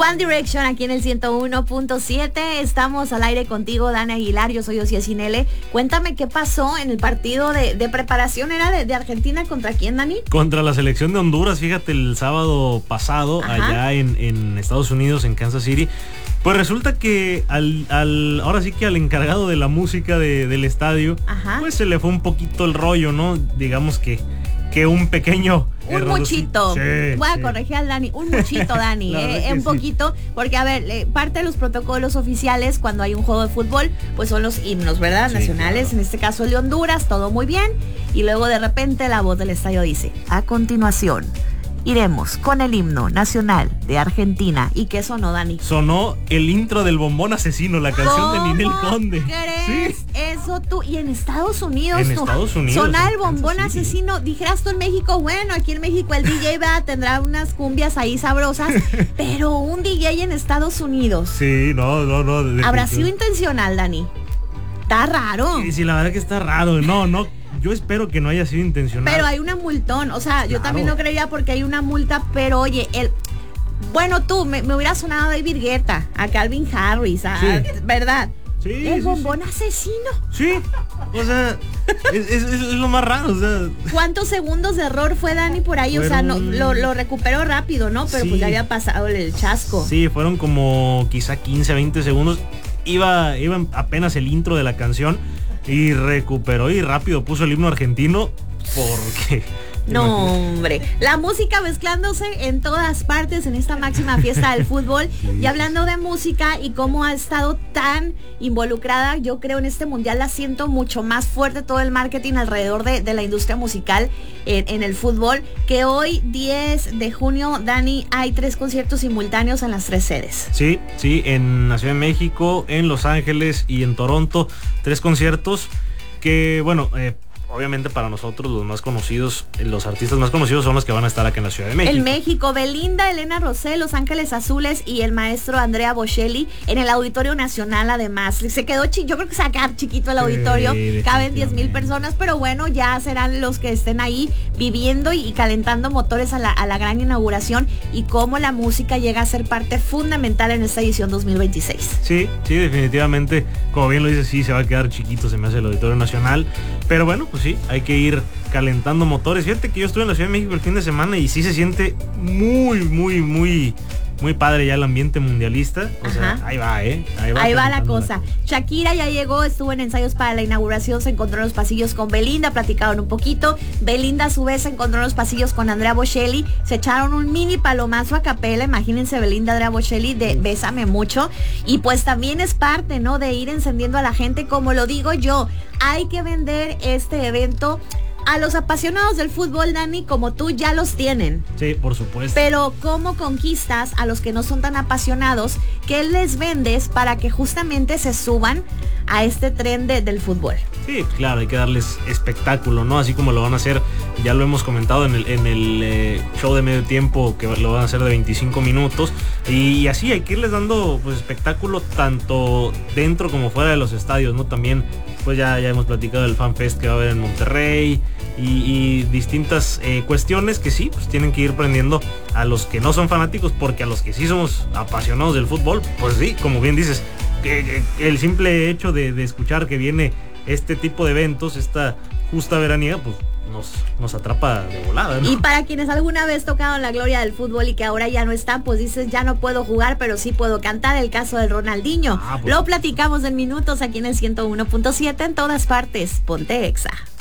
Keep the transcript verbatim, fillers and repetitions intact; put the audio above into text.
One Direction aquí en el ciento uno punto siete. Estamos al aire contigo, Dani Aguilar. Yo soy Osía Cinele. Cuéntame qué pasó en el partido de, de preparación. ¿Era de, de Argentina contra quién, Dani? Contra la selección de Honduras, fíjate, el sábado pasado. Ajá. Allá en, en Estados Unidos, en Kansas City. Pues resulta que al, al ahora sí que al encargado de la música de, del estadio, Ajá. pues se le fue un poquito el rollo, ¿no? Digamos que que un pequeño un error, muchito sí, voy a sí. corregir al Dani, un muchito Dani, eh, un sí. poquito, porque a ver, eh, parte de los protocolos oficiales cuando hay un juego de fútbol, pues son los himnos, ¿verdad? Sí, nacionales, claro. En este caso el de Honduras, todo muy bien, y luego de repente la voz del estadio dice, a continuación iremos con el himno nacional de Argentina. ¿Y qué sonó, Dani? Sonó el intro del Bombón Asesino, la canción de Ninel Conde. ¿Crees ¿Sí? eso tú? Y en Estados Unidos, en tú, Estados Unidos, sonar el Bombón Asesino. Dijeras tú en México, bueno, aquí en México el D J va, tendrá unas cumbias ahí sabrosas, pero un D J en Estados Unidos. Sí, no, no, no. ¿Habrá sido intencional, Dani? Está raro. Sí, sí, la verdad que está raro. No, no. Yo espero que no haya sido intencional. Pero hay una multón, o sea, claro. Yo también lo creía porque hay una multa, pero oye, el bueno, tú, me, me hubiera sonado a David Guetta, a Calvin Harris, a, sí. ¿verdad? Sí, el sí, Bombón sí. Asesino. Sí, o sea, es, es, es, es lo más raro, o sea. ¿Cuántos segundos de error fue, Dani, por ahí? Fueron... O sea, no, lo, lo recuperó rápido, ¿no? Pero sí. Pues ya había pasado el chasco. Sí, fueron como quizá quince, veinte segundos. Iba, iba apenas el intro de la canción. Y recuperó y rápido puso el himno argentino porque... No, hombre, la música mezclándose en todas partes en esta máxima fiesta del fútbol. Sí. Y hablando de música y cómo ha estado tan involucrada, yo creo en este mundial la siento mucho más fuerte todo el marketing alrededor de, de la industria musical en, en el fútbol, que hoy diez de junio, Dani, hay tres conciertos simultáneos en las tres sedes. Sí, sí, en la Ciudad de México, en Los Ángeles y en Toronto, tres conciertos que, bueno, eh, obviamente para nosotros los más conocidos, los artistas más conocidos son los que van a estar acá en la Ciudad de México. En México, Belinda, Elena Rosé, Los Ángeles Azules y el maestro Andrea Bocelli en el Auditorio Nacional. Además, se quedó chiquito, yo creo que sacar chiquito el auditorio, sí, caben diez mil personas, pero bueno, ya serán los que estén ahí viviendo y calentando motores a la, a la gran inauguración y cómo la música llega a ser parte fundamental en esta edición dos mil veintiséis. Sí, sí, definitivamente, como bien lo dices, sí, se va a quedar chiquito, se me hace el Auditorio Nacional, pero bueno, pues sí, hay que ir calentando motores. Fíjate que yo estuve en la Ciudad de México el fin de semana y sí se siente muy, muy, muy, muy padre ya el ambiente mundialista. O Ajá. sea, ahí va, ¿eh? Ahí va, ahí va la cosa. Shakira ya llegó, estuvo en ensayos para la inauguración, se encontró en los pasillos con Belinda, platicaron un poquito. Belinda a su vez se encontró en los pasillos con Andrea Bocelli, se echaron un mini palomazo a capela, imagínense Belinda, Andrea Bocelli de Bésame Mucho. Y pues también es parte, ¿no? De ir encendiendo a la gente, como lo digo yo, hay que vender este evento. A los apasionados del fútbol, Dani, como tú, ya los tienen. Sí, por supuesto. Pero ¿cómo conquistas a los que no son tan apasionados? ¿Qué les vendes para que justamente se suban a este tren de, del fútbol? Sí, claro, hay que darles espectáculo, ¿no? Así como lo van a hacer, ya lo hemos comentado en el, en el eh, show de medio tiempo, que lo van a hacer de veinticinco minutos. Y, y así hay que irles dando pues espectáculo tanto dentro como fuera de los estadios, ¿no? También pues ya, ya hemos platicado del Fan Fest que va a haber en Monterrey y, y distintas eh, cuestiones que sí, pues tienen que ir prendiendo a los que no son fanáticos, porque a los que sí somos apasionados del fútbol, pues sí, como bien dices, que, que el simple hecho de, de escuchar que viene este tipo de eventos, esta justa veraniega, pues nos, nos atrapa de volada, ¿no? Y para quienes alguna vez tocaron la gloria del fútbol y que ahora ya no están, pues dices, ya no puedo jugar, pero sí puedo cantar, el caso del Ronaldinho. Ah, pues. Lo platicamos en minutos aquí en el ciento uno punto siete, en todas partes. Ponte Exa.